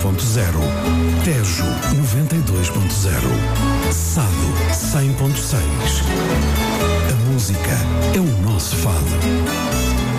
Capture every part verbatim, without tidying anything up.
ponto zero, Tejo noventa e dois ponto zero, Sado cem ponto seis. A música é o nosso fado.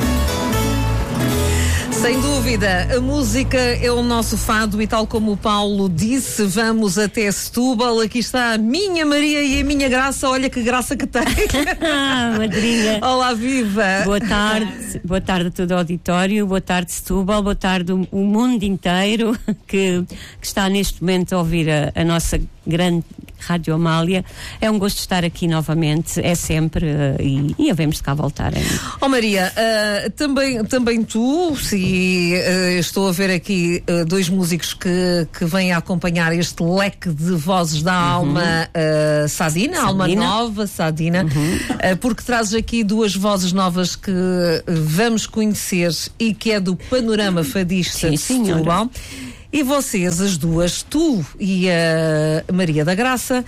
Sem dúvida, a música é o nosso fado e tal como o Paulo disse, vamos até Setúbal. Aqui está a minha Maria e a minha Graça. Olha que graça que tem. Madrinha. Olá, viva. Boa tarde, boa tarde a todo o auditório, boa tarde Setúbal, boa tarde o, o mundo inteiro que, que está neste momento a ouvir a, a nossa grande Rádio Amália. É um gosto estar aqui novamente, é sempre, uh, e, e havemos de cá voltar ainda. Oh Maria, uh, também, também tu, se uh, estou a ver aqui uh, dois músicos que, que vêm a acompanhar este leque de vozes da uhum. alma uh, Sadina, Sadina, alma nova, Sadina, uhum. uh, porque trazes aqui duas vozes novas que vamos conhecer e que é do panorama fadista de Setúbal. E vocês, as duas, tu e a Maria da Graça,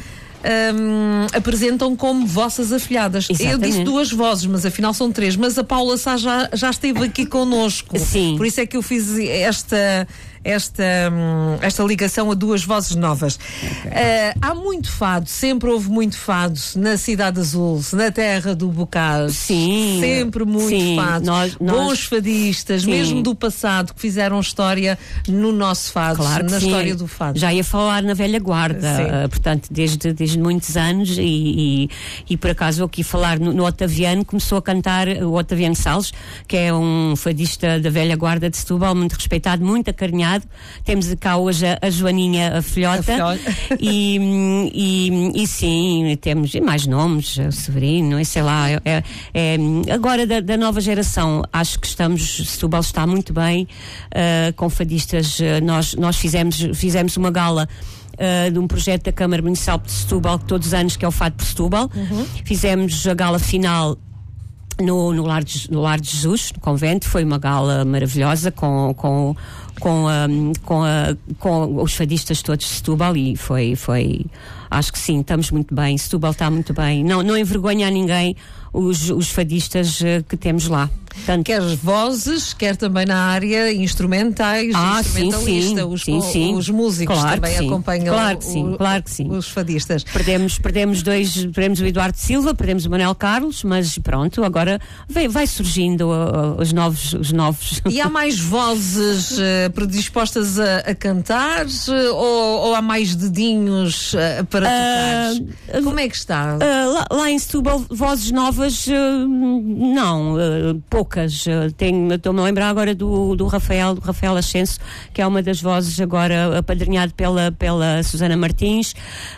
um, apresentam como vossas afilhadas. Exatamente. Eu disse duas vozes, mas afinal são três. Mas a Paula Sá já, já esteve aqui connosco. Sim. Por isso é que eu fiz esta... Esta, esta ligação a duas vozes novas. Okay. Uh, há muito fado, sempre houve muito fado na Cidade Azul, na terra do Bocage. Sim. Sempre muito sim, fado. Nós, nós... Bons fadistas, sim. mesmo do passado, que fizeram história no nosso fado, claro que na sim. história do fado. Já ia falar na velha guarda, uh, portanto, desde, desde muitos anos, e, e, e por acaso aqui falar no, no Otaviano, começou a cantar o Otaviano Salles, que é um fadista da velha guarda de Setúbal, muito respeitado, muito acarinhado. Temos cá hoje a, a Joaninha, a filhota, a filhota. E, e, e sim, temos e mais nomes, o Severino, sei lá, é, é, agora da, da nova geração, acho que estamos, Setúbal está muito bem, uh, com fadistas, uh, nós, nós fizemos, fizemos uma gala Uh, de um projeto da Câmara Municipal de Setúbal, que todos os anos, que é o Fado por Setúbal. Uhum. Fizemos a gala final no, no, Lar de, no Lar de Jesus, no convento. Foi uma gala maravilhosa com, com, com, a, com, a, com os fadistas todos de Setúbal, e foi, foi, acho que sim, estamos muito bem, Setúbal está muito bem, não, não envergonha a ninguém os, os fadistas uh, que temos lá. Portanto, quer vozes, quer também na área instrumentais, ah, instrumentalista, sim, os, sim, sim. os músicos claro também acompanham claro que sim, o, claro que sim. os fadistas. Perdemos, perdemos dois, perdemos o Eduardo Silva, perdemos o Manuel Carlos, mas pronto, agora vai, vai surgindo uh, os novos, os novos. E há mais vozes uh, predispostas a, a cantar, uh, ou, ou há mais dedinhos uh, para tocar? Uh, Como é que está? Uh, lá, lá em Setúbal, vozes novas, uh, não, uh, poucas. Tenho, estou-me a lembrar agora do, do Rafael, do Rafael Ascenso, que é uma das vozes agora apadrinhado pela, pela Susana Martins,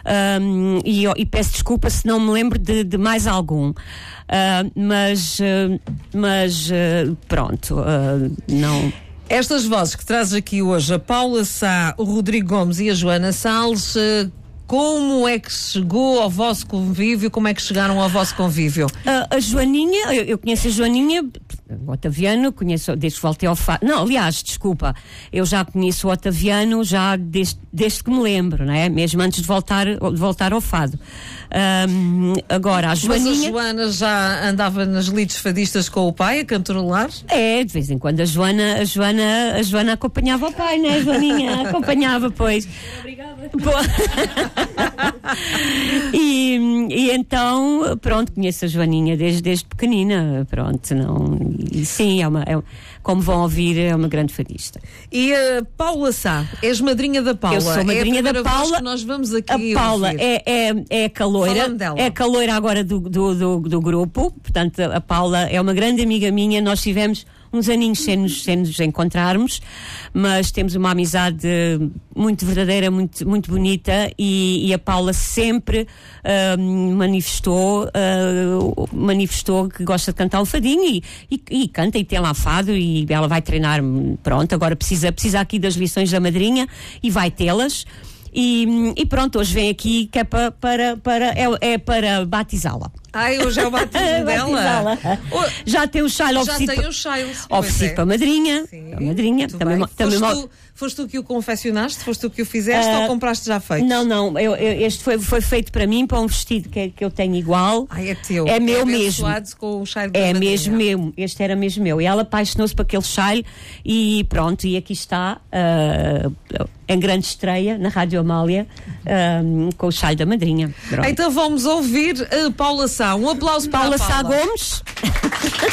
um, e, e peço desculpa se não me lembro de, de mais algum. Uh, mas, uh, mas uh, pronto, uh, não... Estas vozes que trazes aqui hoje, a Paula Sá, o Rodrigo Gomes e a Joana Salles, uh, como é que chegou ao vosso convívio? Como é que chegaram ao vosso convívio? Uh, a Joaninha, eu, eu conheço a Joaninha, o Otaviano, conheço desde que voltei ao fado. Não, aliás, desculpa, eu já conheço o Otaviano já desde, desde que me lembro, não é? Mesmo antes de voltar, de voltar ao fado. Um, agora, a Joaninha... Mas a Joana já andava nas lides fadistas com o pai a cantarolar? É, de vez em quando a Joana, a Joana, a Joana acompanhava o pai, não é, Joaninha? Acompanhava, pois. Obrigada. e, e então, pronto, conheço a Joaninha desde, desde pequenina, pronto, não... E, sim, é uma, é, como vão ouvir, é uma grande fadista. E a Paula Sá, és madrinha da Paula? Eu sou madrinha é a da Paula. Que nós vamos aqui a Paula é, é, é a caloira, é a caloira agora do, do, do, do grupo, portanto a Paula é uma grande amiga minha, nós tivemos uns aninhos sem nos, sem nos encontrarmos, mas temos uma amizade muito verdadeira, muito, muito bonita, e, e a Paula sempre uh, manifestou uh, manifestou que gosta de cantar um fadinho, e, e, e canta e tem lá fado, e ela vai treinar, pronto, agora precisa, precisa aqui das lições da madrinha e vai tê-las. E, e pronto, hoje vem aqui que é para, para, para, é, é para batizá-la. Ai, hoje é o batismo dela. Já tem o chai, Já tem o chai. Ofereci para a madrinha. Sim, a madrinha. Também, também foste, mal... tu, foste tu que o confeccionaste? Foste tu que o fizeste uh, ou compraste já feito? Não, não. Eu, eu, este foi, foi feito para mim, para um vestido que, que eu tenho igual. Ai, é teu. É meu é mesmo. Com o chai da é madrinha. mesmo meu. Este era mesmo meu. E ela apaixonou-se por aquele chai, e pronto, e aqui está. Uh, em grande estreia na Rádio Amália, um, com o Chá da Madrinha. Pronto. Então vamos ouvir a Paula Sá. Um aplauso para Paula a Paula Sá Gomes.